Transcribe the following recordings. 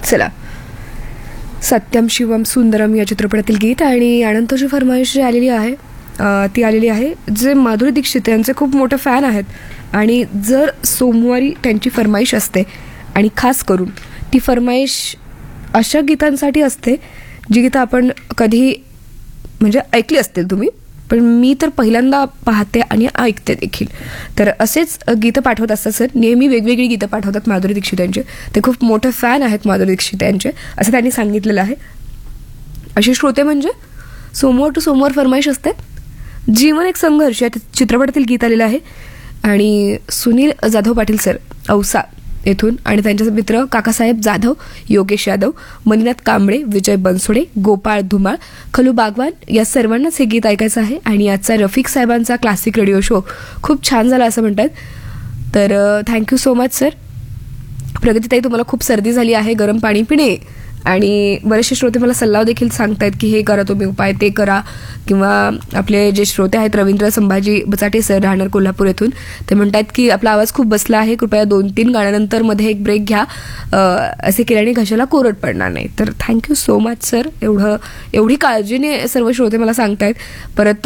चला, सत्यम शिवम सुंदरम या चित्रपटातील गीत आणि अनंतची फरमाईश जी आलेली आहे ती आलेली आहे जे माधुरी दीक्षित यांचे खूप मोठे फॅन आहेत आणि जर सोमवारी त्यांची फरमाईश असते आणि खास करून ती फरमाईश अशा गीतांसाठी असते जी गीतं आपण कधी म्हणजे ऐकली असतील तुम्ही, पण मी तर पहिल्यांदा पाहते आणि ऐकते देखील. तर असेच गीतं पाठवत असतात सर, नेहमी वेगवेगळी गीतं पाठवतात माधुरी दीक्षित यांचे. ते खूप मोठे फॅन आहेत माधुरी दीक्षित यांचे असं त्यांनी सांगितलेलं आहे. असे श्रोते म्हणजे सोमवार टू सोमवार फरमाईश असते. जीवन एक संघर्ष या चित्रपटातील गीत आलेलं आहे आणि सुनील जाधव पाटील सर औसा येथून आणि त्यांचे मित्र काकासाहेब जाधव, योगेश यादव, मनीनाथ कांबळे, विजय बनसोडे, गोपाळ धुमाळ, खलू बागवान या सर्वांनाच हे गीत ऐकायचं आहे. आणि आजचा रफिक साहेबांचा क्लासिक रेडिओ शो खूप छान झाला असं म्हणतात. तर थँक्यू सो मच सर. प्रगतीताई, तुम्हाला खूप सर्दी झाली आहे, गरम पाणी पिणे. आणि बरेचसे श्रोते मला सल्ला देखील सांगतायत की हे करा तुम्ही उपाय, ते करा. किंवा आपले जे श्रोते आहेत रवींद्र संभाजी बचाटे सर राहणार कोल्हापूर येथून, ते म्हणतात की आपला आवाज खूप बसला आहे, कृपया 2-3 गाण्यानंतर मध्ये एक ब्रेक घ्या, असे केल्याने घशाला कोरड पडणार नाही. तर थँक्यू सो मच सर. एवढी काळजीने सर्व श्रोते मला सांगतायत. परत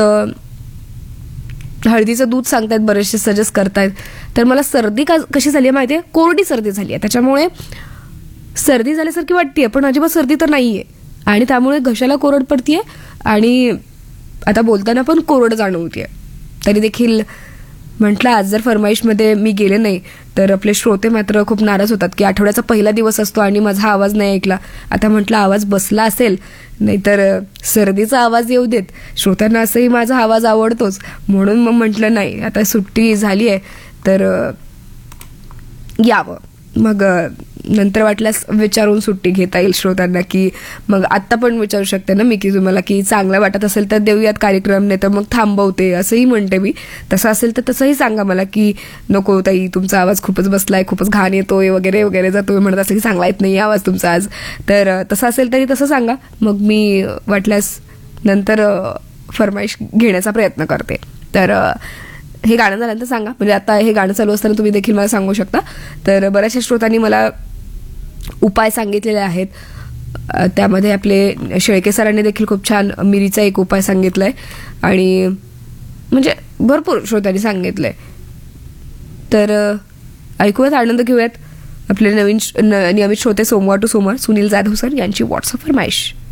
हळदीचं दूध सांगतायत, बरेचसे सजेस्ट करतायत. तर मला सर्दी कशी झाली आहे माहिती आहे, कोरडी सर्दी झाली आहे. त्याच्यामुळे सर्दी झाल्यासारखी वाटतेय पण अजिबात सर्दी तर नाहीये आणि त्यामुळे घशाला कोरड पडतीये आणि आता बोलताना पण कोरड जाणवतीये. तरी देखील म्हटलं आज जर फरमाईशमध्ये मी गेले नाही तर आपले श्रोते मात्र खूप नाराज होतात की आठवड्याचा पहिला दिवस असतो आणि माझा आवाज नाही ऐकला. आता म्हटलं आवाज बसला असेल, नाहीतर सर्दीचा आवाज येऊ देत, श्रोत्यांना असंही माझा आवाज आवडतोच, म्हणून मग म्हटलं नाही आता सुट्टी झाली आहे तर यावं. मग नंतर वाटल्यास विचारून सुट्टी घेता येईल श्रोत्यांना, की मग आत्ता पण विचारू शकते ना मी की तुम्हाला की चांगलं वाटत असेल तर देऊयात कार्यक्रम, नाही तर मग थांबवते असंही म्हणते मी. तसं असेल तर तसंही सांगा मला की नको ताई तुमचा आवाज खूपच बसलाय, खूपच घाण येतोय वगैरे वगैरे. जर तुम्ही म्हणत असेल की चांगला येत नाही आवाज तुमचा आज, तर तसं असेल तरी तसं सांगा. मग मी वाटल्यास नंतर फरमाईश घेण्याचा प्रयत्न करते. तर हे गाणं झाल्यानंतर सांगा, म्हणजे आता हे गाणं चालू असताना तुम्ही देखील मला सांगू शकता. तर बऱ्याचशा श्रोतांनी मला उपाय सांगितलेले आहेत. त्यामध्ये आपले शेळके सरांनी देखील खूप छान मिरीचा एक उपाय सांगितलाय आणि म्हणजे भरपूर श्रोत्यांनी सांगितलंय. तर ऐकूयात, आनंद घेऊयात. आपले नवीन नियमित श्रोते सोमवार टू सोमवार सुनील जाधव सर यांची व्हॉट्सअप फरमाईश.